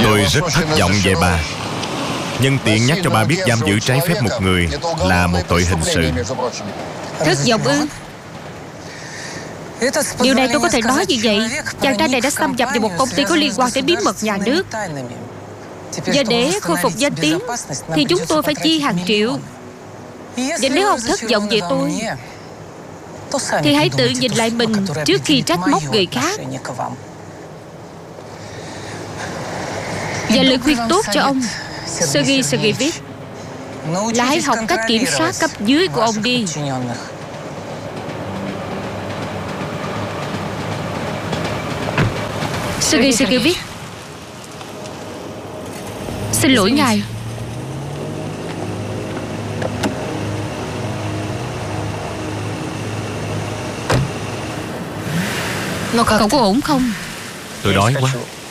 Tôi rất thất vọng về bà. Nhân tiện nhắc cho bà biết giam giữ trái phép một người là một tội hình sự. Thất vọng ư? Điều này tôi có thể nói như vậy. Chàng trai này đã xâm nhập vào một công ty có liên quan đến bí mật nhà nước. Và để khôi phục danh tiếng thì chúng tôi phải chi hàng triệu. Và nếu ông thất vọng về tôi thì hãy tự nhìn lại mình trước khi trách móc người khác. Và lời khuyên tốt cho ông, Sergei Sergeyevich, là hãy học cách kiểm soát cấp dưới của ông đi. Sergei Sergeyevich, xin lỗi ngài. Cậu có ổn không? Tôi đói quá.